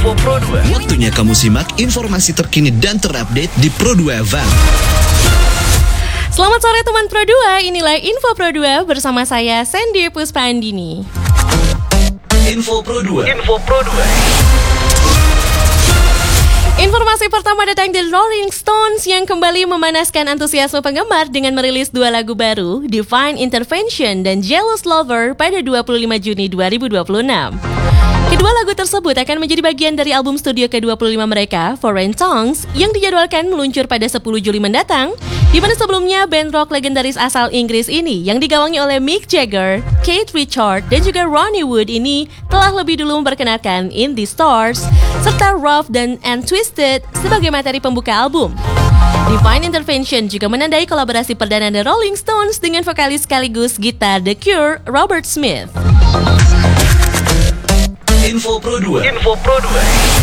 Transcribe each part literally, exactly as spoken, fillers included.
Info Pro dua. Waktunya kamu simak informasi terkini dan terupdate di Pro dua F M. Selamat sore teman Pro dua, inilah Info Pro dua bersama saya Sandy Puspaandini. Info Pro dua. Info Pro dua. Informasi pertama datang dari Rolling Stones yang kembali memanaskan antusiasme penggemar dengan merilis dua lagu baru, Divine Intervention dan Jealous Lover pada dua puluh lima Juni dua ribu dua puluh enam. Kedua lagu tersebut akan menjadi bagian dari album studio ke dua puluh lima mereka, Foreign Tongues, yang dijadwalkan meluncur pada sepuluh Juli mendatang, di mana sebelumnya band rock legendaris asal Inggris ini yang digawangi oleh Mick Jagger, Keith Richards, dan juga Ronnie Wood ini telah lebih dulu memperkenalkan In the Stars, serta Rough dan and Twisted sebagai materi pembuka album. Divine Intervention juga menandai kolaborasi perdana The Rolling Stones dengan vokalis sekaligus gitar The Cure, Robert Smith. Info Pro dua. Info Pro dua.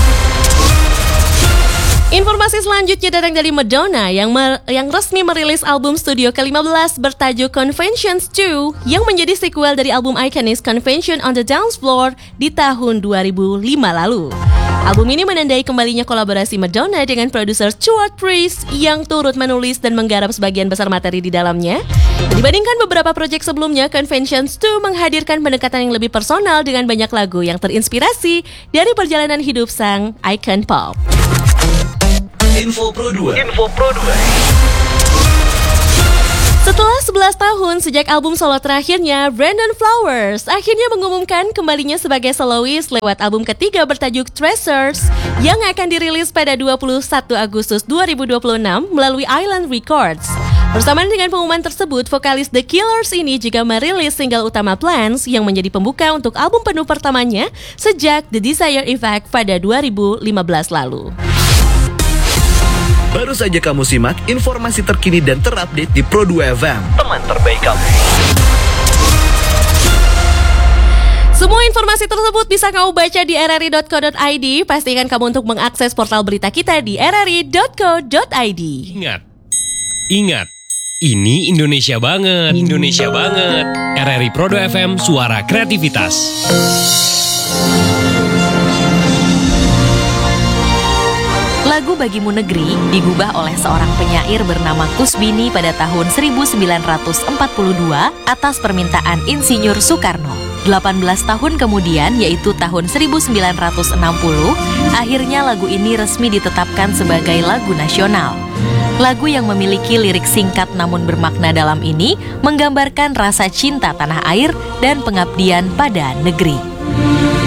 Informasi selanjutnya datang dari Madonna yang mer- yang resmi merilis album studio ke lima belas bertajuk Conventions two yang menjadi sequel dari album ikonis Convention on the Dance Floor di tahun dua ribu lima lalu. Album ini menandai kembalinya kolaborasi Madonna dengan produser Stuart Priest yang turut menulis dan menggarap sebagian besar materi di dalamnya. Dibandingkan beberapa proyek sebelumnya, Conventions two menghadirkan pendekatan yang lebih personal dengan banyak lagu yang terinspirasi dari perjalanan hidup sang icon pop. Info Pro dua. Info Pro dua. Setelah sebelas tahun sejak album solo terakhirnya, Brandon Flowers akhirnya mengumumkan kembalinya sebagai soloist lewat album ketiga bertajuk Treasures yang akan dirilis pada dua puluh satu Agustus dua ribu dua puluh enam melalui Island Records. Bersamaan dengan pengumuman tersebut, vokalis The Killers ini juga merilis single utama Plans yang menjadi pembuka untuk album penuh pertamanya sejak The Desire Effect pada dua ribu lima belas lalu. Baru saja kamu simak informasi terkini dan terupdate di Pro dua F M. Teman terbaik kamu. Semua informasi tersebut bisa kamu baca di r r i dot co dot i d. Pastikan kamu untuk mengakses portal berita kita di r r i dot co dot i d. Ingat, ingat, ini Indonesia banget, Indonesia banget. R R I Pro dua F M, suara kreativitas. Lagu Bagimu Negeri digubah oleh seorang penyair bernama Kusbini pada tahun seribu sembilan ratus empat puluh dua atas permintaan Insinyur Soekarno. delapan belas tahun kemudian, yaitu tahun seribu sembilan ratus enam puluh, akhirnya lagu ini resmi ditetapkan sebagai lagu nasional. Lagu yang memiliki lirik singkat namun bermakna dalam ini menggambarkan rasa cinta tanah air dan pengabdian pada negeri.